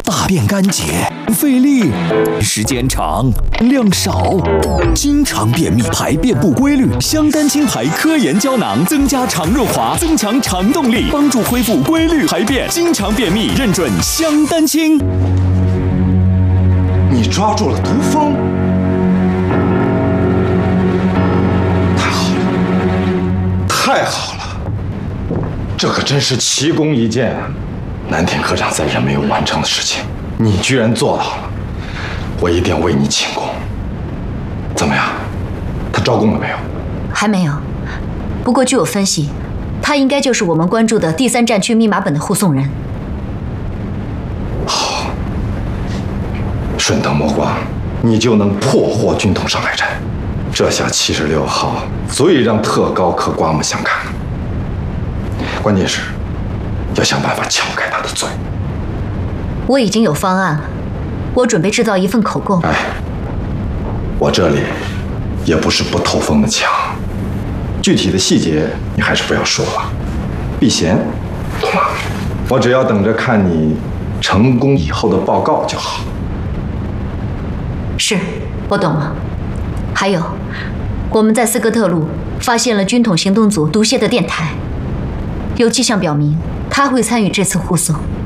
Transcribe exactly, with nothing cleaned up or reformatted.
大便干结，费力，时间长，量少，经常便秘，排便不规律。香丹清排科研胶囊增加肠润滑，增强肠动力，帮助恢复规律排便。经常便秘，认准香丹清。 你抓住了毒蜂，太好了，太好了！这可真是奇功一件啊！南田科长在任没有完成的事情，你居然做到了，我一定为你请功。怎么样？他招供了没有？ 还没有。不过据我分析，他应该就是我们关注的第三战区密码本的护送人。 好，顺藤摸瓜，你就能破获军统上海站。这下七十六号足以让特高科刮目相看了。关键是要想办法撬开他的嘴。 我已经有方案了，我准备制造一份口供。 哎，我这里也不是不透风的墙，具体的细节你还是不要说了，避嫌，懂吗？我只要等着看你成功以后的报告就好。 是，我懂了。还有，我们在斯科特路发现了军统行动组毒蝎的电台，有迹象表明他会参与这次护送。